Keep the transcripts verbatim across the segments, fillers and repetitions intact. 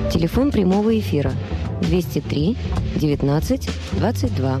Телефон прямого эфира двести три девятнадцать двадцать два.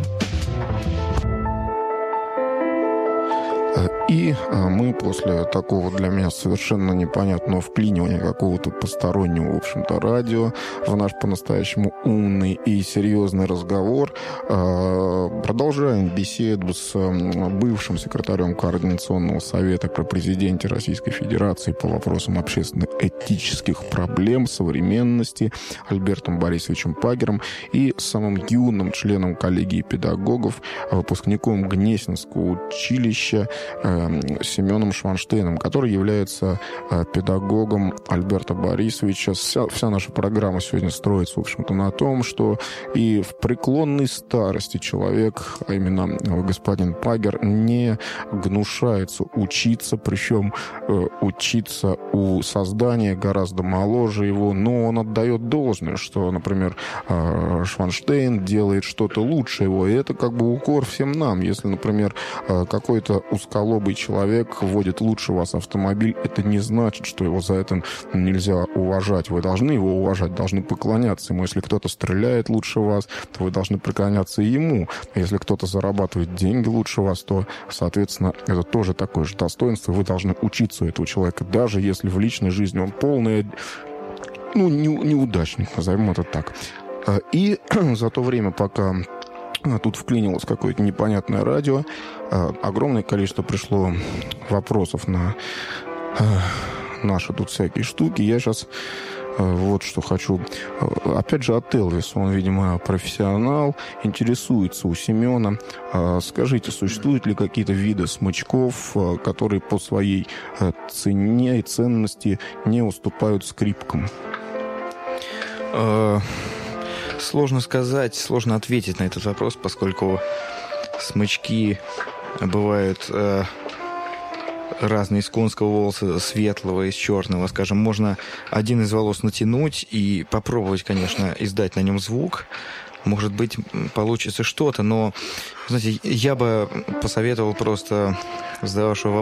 И мы после такого для меня совершенно непонятного вклинивания какого-то постороннего, в общем-то, радио в наш по-настоящему умный и серьезный разговор продолжаем беседу с бывшим секретарем Координационного совета при президенте Российской Федерации по вопросам общественно-этических проблем современности Альбертом Борисовичем Пагером и самым юным членом коллегии педагогов, выпускником Гнесинского училища Семеном Шванштейном, который является педагогом Альберта Борисовича. Вся, вся наша программа сегодня строится, в общем-то, на том, что и в преклонной старости человек, а именно господин Пагер, не гнушается учиться, причем учиться у создания гораздо моложе его, но он отдает должное, что, например, Шванштейн делает что-то лучше его, и это как бы укор всем нам. Если, например, какой-то узколобый человек водит лучше вас автомобиль, это не значит, что его за это нельзя уважать. Вы должны его уважать, должны поклоняться ему. Если кто-то стреляет лучше вас, то вы должны преклоняться ему. Если кто-то зарабатывает деньги лучше вас, то, соответственно, это тоже такое же достоинство. Вы должны учиться у этого человека, даже если в личной жизни он полный, ну, не, неудачник, назовем это так. И за то время, пока тут вклинилось какое-то непонятное радио, огромное количество пришло вопросов на наши тут всякие штуки. Я сейчас вот что хочу. Опять же, от Элвиса, он, видимо, профессионал, интересуется у Семена. Скажите, существуют ли какие-то виды смычков, которые по своей цене и ценности не уступают скрипкам? Сложно сказать, сложно ответить на этот вопрос, поскольку смычки бывают э, разные, из конского волоса, светлого, из черного. Скажем, можно один из волос натянуть и попробовать, конечно, издать на нем звук. Может быть, получится что-то, но, знаете, я бы посоветовал просто, задавая